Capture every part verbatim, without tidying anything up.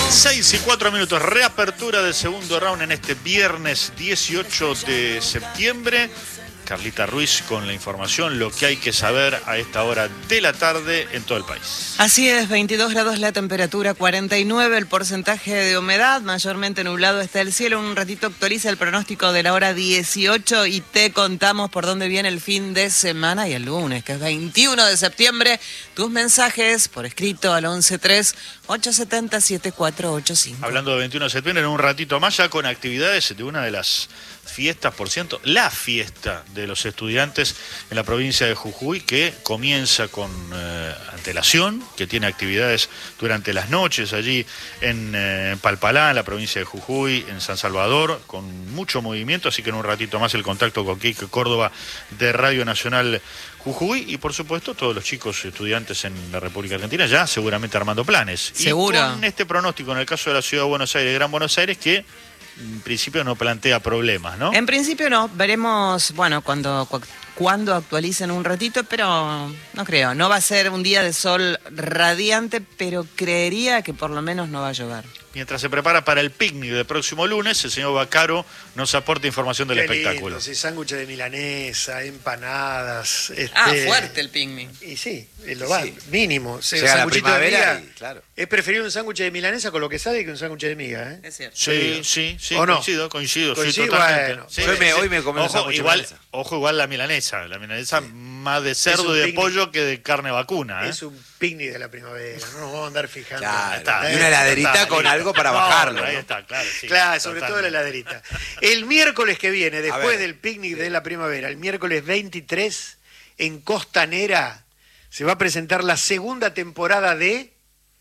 seis y cuatro minutos, reapertura del segundo round en este viernes dieciocho de septiembre. Carlita Ruiz con la información, lo que hay que saber a esta hora de la tarde en todo el país. Así es, veintidós grados la temperatura, cuarenta y nueve el porcentaje de humedad, mayormente nublado está el cielo. Un ratito actualiza el pronóstico de la hora dieciocho y te contamos por dónde viene el fin de semana y el lunes, que es veintiuno de septiembre. Tus mensajes por escrito al once tres, ocho siete cero, siete cuatro ocho cinco. Hablando de veintiuno de septiembre, en un ratito más ya con actividades de una de las fiestas, por ciento, la fiesta de los estudiantes en la provincia de Jujuy, que comienza con eh, antelación, que tiene actividades durante las noches allí en eh, Palpalá, en la provincia de Jujuy, en San Salvador, con mucho movimiento, así que en un ratito más el contacto con Quique Córdoba de Radio Nacional Jujuy y por supuesto todos los chicos estudiantes en la República Argentina ya seguramente armando planes. ¿Seguro? Y con este pronóstico en el caso de la Ciudad de Buenos Aires, Gran Buenos Aires, que en principio no plantea problemas, ¿no? En principio no, veremos, bueno, cuando, cu cuando actualicen un ratito, pero no creo. No va a ser un día de sol radiante, pero creería que por lo menos no va a llover. Mientras se prepara para el picnic del próximo lunes, el señor Baccaro nos aporta información del Qué espectáculo. lindo, sí, sándwiches de milanesa, empanadas. Este... Ah, fuerte el picnic. Y sí, lo va, Sí. mínimo. Sí, Llega la sanguchito de primavera miga. y, claro. Es preferible un sándwich de milanesa con lo que sabe que un sándwich de miga, ¿eh? Es cierto. Sí, sí, sí, ¿O no? coincido, coincido, sí, Coincido, totalmente. bueno. Sí, Hoy me- sí. hoy me comí un ojo, sándwich de igual, milanesa. ojo, igual la milanesa, la milanesa más de cerdo un y de picnic. pollo que de carne vacuna, ¿eh? Es un picnic de la primavera, no nos vamos a andar fijando. Claro, está. y una heladerita Está, con listo. algo para No, bajarlo, ahí ¿no? está, claro, sí. Claro, sobre todo la Totalmente. heladerita. El miércoles que viene, después ver. del picnic de la primavera, el miércoles veintitrés, en Costanera, se va a presentar la segunda temporada de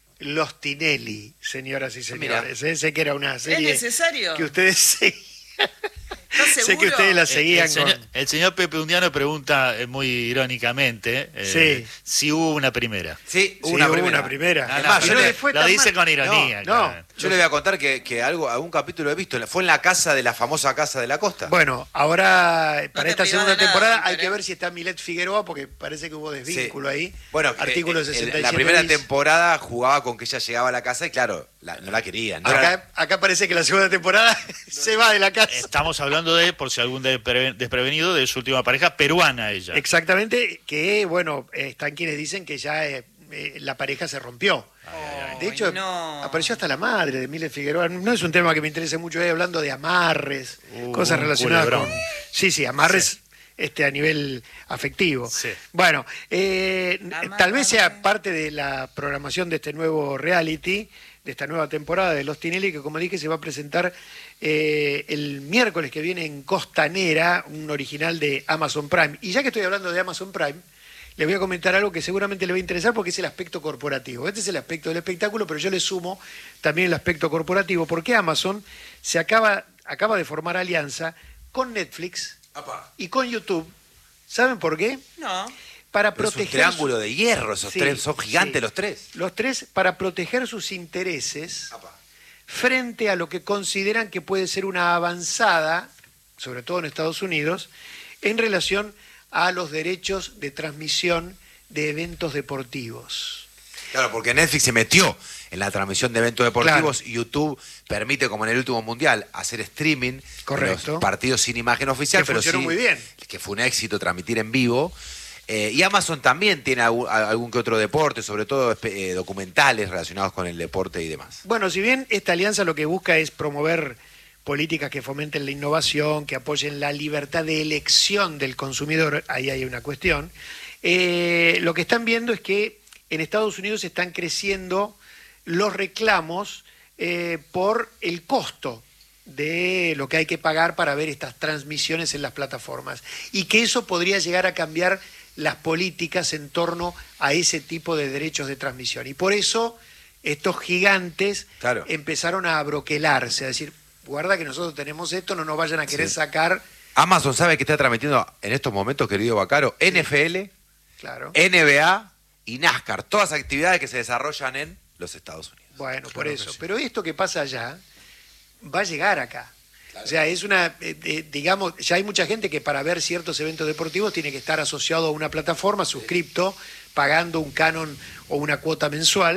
Los Tinelli, señoras y señores. Eh, Sé que era una ¿Es serie necesario? que ustedes seguían. ¿Estás Sé seguro? que ustedes la El, seguían el señor, con... el señor Pepe Undiano pregunta eh, muy irónicamente eh, Sí. si hubo una primera. Sí, Sí, una hubo primera. una primera. No, Es no, más, Y yo no le- le fue lo tan dice mal. con ironía. No, claro. no. Yo le voy a contar que, que algo, algún capítulo he visto. Fue en la casa de la famosa Casa de la Costa. Bueno, ahora para te esta privás segunda de nada, temporada hay Víctor, que ¿eh? ver si está Milet Figueroa, porque parece que hubo desvínculo Sí. ahí. Bueno, que, Artículo eh, sesenta y siete la primera bis. temporada jugaba con que ella llegaba a la casa y claro, la- no la querían. No era- Acá, acá parece que la segunda temporada se va de la casa. Estamos hablando de, por si algún despre- desprevenido, de su última pareja peruana ella. Exactamente, que bueno, eh, están quienes dicen que ya eh, eh, la pareja se rompió. De hecho, Ay, no. apareció hasta la madre de Milet Figueroa. No es un tema que me interese mucho, ahí hablando de amarres, Uh, cosas un relacionadas culebrón. con... Sí, sí, amarres este, a nivel afectivo. Sí. Bueno, eh, Amarre. tal vez sea parte de la programación de este nuevo reality, de esta nueva temporada de Los Tinelli, que como dije se va a presentar eh, el miércoles que viene en Costanera, un original de Amazon Prime. Y ya que estoy hablando de Amazon Prime, les voy a comentar algo que seguramente le va a interesar porque es el aspecto corporativo. Este es el aspecto del espectáculo, pero yo le sumo también el aspecto corporativo, porque Amazon se acaba, acaba de formar alianza con Netflix Apa. y con YouTube. ¿Saben por qué? No. Para Pero es un proteger... triángulo de hierro, esos Sí, tres, son gigantes sí. los tres. Los tres, para proteger sus intereses Apa. frente a lo que consideran que puede ser una avanzada, sobre todo en Estados Unidos, en relación a los derechos de transmisión de eventos deportivos. Claro, porque Netflix se metió en la transmisión de eventos deportivos y YouTube permite, como en el último mundial, hacer streaming de Correcto. los partidos sin imagen oficial, Que pero funcionó sí, muy bien. que fue un éxito transmitir en vivo. Eh, y Amazon también tiene algún, algún que otro deporte, sobre todo eh, documentales relacionados con el deporte y demás. Bueno, si bien esta alianza lo que busca es promover políticas que fomenten la innovación, que apoyen la libertad de elección del consumidor, ahí hay una cuestión, eh, lo que están viendo es que en Estados Unidos están creciendo los reclamos eh, por el costo de lo que hay que pagar para ver estas transmisiones en las plataformas y que eso podría llegar a cambiar las políticas en torno a ese tipo de derechos de transmisión. Y por eso estos gigantes Claro. empezaron a abroquelarse, a decir, guarda que nosotros tenemos esto, no nos vayan a querer Sí. sacar. Amazon sabe que está transmitiendo en estos momentos, querido Baccaro, N F L, Claro. N B A y NASCAR, todas actividades que se desarrollan en los Estados Unidos. Bueno, por Claro que eso. sí. Pero esto que pasa allá va a llegar acá. O sea, es una, eh, eh, digamos, ya hay mucha gente que para ver ciertos eventos deportivos tiene que estar asociado a una plataforma, suscripto, pagando un canon o una cuota mensual.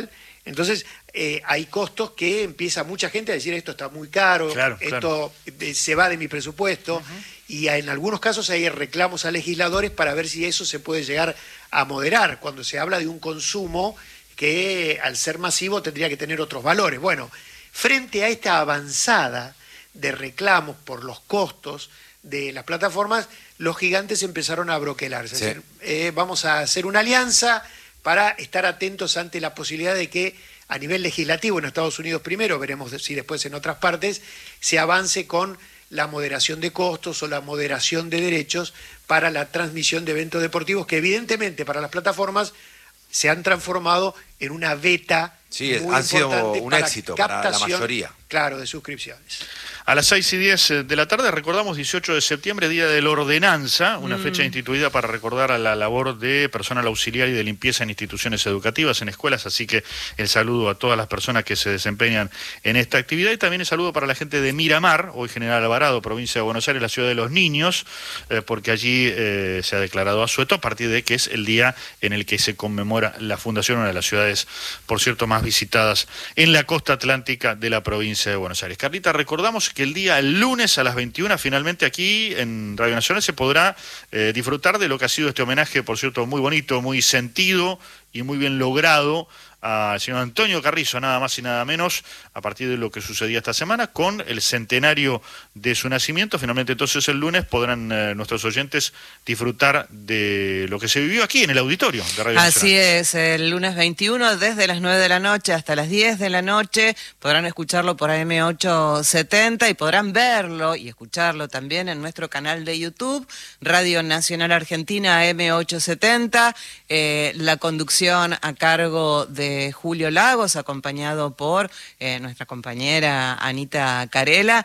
Entonces, eh, hay costos que empieza mucha gente a decir esto está muy caro, claro, esto claro. se va de mi presupuesto, uh-huh. y en algunos casos hay reclamos a legisladores para ver si eso se puede llegar a moderar, cuando se habla de un consumo que al ser masivo tendría que tener otros valores. Bueno, frente a esta avanzada de reclamos por los costos de las plataformas, los gigantes empezaron a broquelarse. Sí. Es decir, eh, vamos a hacer una alianza para estar atentos ante la posibilidad de que a nivel legislativo en Estados Unidos primero, veremos si después en otras partes, se avance con la moderación de costos o la moderación de derechos para la transmisión de eventos deportivos que evidentemente para las plataformas se han transformado en una beta sí, muy han sido un para éxito para la mayoría. Claro, de suscripciones. A las seis y diez de la tarde recordamos dieciocho de septiembre, Día de la Ordenanza, una mm. fecha instituida para recordar a la labor de personal auxiliar y de limpieza en instituciones educativas, en escuelas, así que el saludo a todas las personas que se desempeñan en esta actividad y también el saludo para la gente de Miramar, hoy General Alvarado, provincia de Buenos Aires, la ciudad de los niños, eh, porque allí eh, se ha declarado asueto a partir de que es el día en el que se conmemora la fundación, una de las ciudades, por cierto, más visitadas en la costa atlántica de la provincia de Buenos Aires. Carlita, recordamos que el día el lunes a las veintiuna finalmente aquí en Radio Nacional se podrá eh, disfrutar de lo que ha sido este homenaje, por cierto, muy bonito, muy sentido y muy bien logrado al señor Antonio Carrizo, nada más y nada menos, a partir de lo que sucedía esta semana, con el centenario de su nacimiento. Finalmente, entonces, el lunes podrán eh, nuestros oyentes disfrutar de lo que se vivió aquí en el auditorio de Radio Nacional. Así es, el lunes veintiuno, desde las nueve de la noche hasta las diez de la noche, podrán escucharlo por A M ochocientos setenta y podrán verlo y escucharlo también en nuestro canal de YouTube, Radio Nacional Argentina A M ochocientos setenta, eh, la conducción a cargo de Julio Lagos, acompañado por eh, nuestra compañera Anita Carela,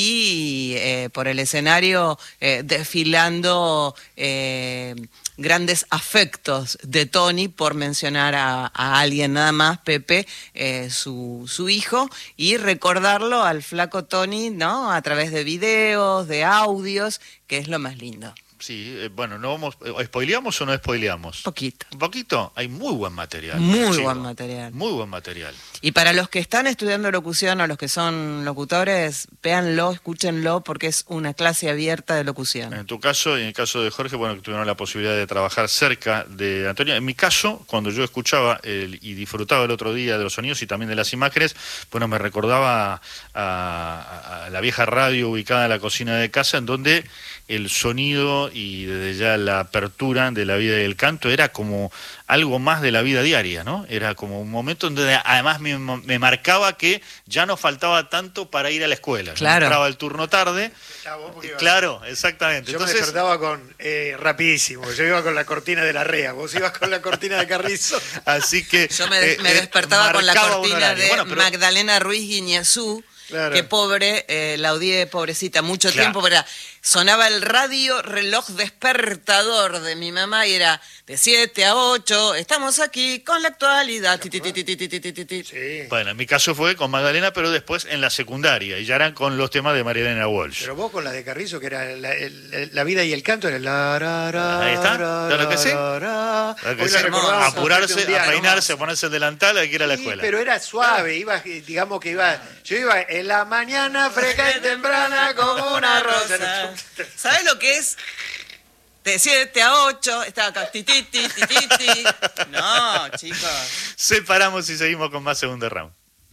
y eh, por el escenario eh, desfilando eh, grandes afectos de Tony, por mencionar a, a alguien nada más, Pepe, eh, su, su hijo, y recordarlo al flaco Tony, ¿no? A través de videos, de audios, que es lo más lindo. Sí, eh, bueno, no vamos, ¿spoileamos o no spoileamos? Poquito. ¿Un poquito? Hay muy buen material. Muy chico. buen material. Muy buen material. Y para los que están estudiando locución o los que son locutores, véanlo, escúchenlo, porque es una clase abierta de locución. En tu caso y en el caso de Jorge, bueno, que tuvieron la posibilidad de trabajar cerca de Antonio. En mi caso, cuando yo escuchaba el, y disfrutaba el otro día de los sonidos y también de las imágenes, bueno, me recordaba a, a, a la vieja radio ubicada en la cocina de casa, en donde el sonido y desde ya la apertura de la vida y el canto era como algo más de la vida diaria, ¿no? Era como un momento en donde además me, me marcaba que ya no faltaba tanto para ir a la escuela. Claro. Entraba el turno tarde. Claro, exactamente. Yo Entonces, me despertaba con eh, rapidísimo. Yo iba con la cortina de la Rea, vos ibas con la cortina de Carrizo. Así que yo me, eh, me despertaba eh, con la cortina de bueno, pero... Magdalena Ruiz Guiñazú. Claro. Que pobre, eh, la odié, pobrecita, mucho Claro. tiempo, pero era, sonaba el radio reloj despertador de mi mamá y era de siete a ocho, estamos aquí con la actualidad. Ti, ti, ti, ti, ti, ti, ti, ti, ti. Sí. Bueno, en mi caso fue con Magdalena, pero después en la secundaria, y ya eran con los temas de María Elena Walsh. Pero vos con la de Carrizo, que era la, el- la vida y el canto, era la ra, ra, Ahí está, ra, claro que sí. ra, ra. Claro que Hoy sí. la recordamos Apurarse, un día, a ¿no? peinarse, a ponerse el delantal, hay que ir a la Sí, escuela. pero era suave, iba, eh, digamos que iba, yo iba en la mañana fresca y temprana como una rosa. ¿Sabes lo que es? De siete a ocho, estaba acá, ti, ti, ti, ti, ti, ti. No, chicos. Separamos y seguimos con más segundo round.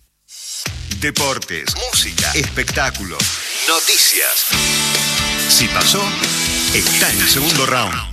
Deportes, música, espectáculos, noticias. Si pasó, está en el segundo round.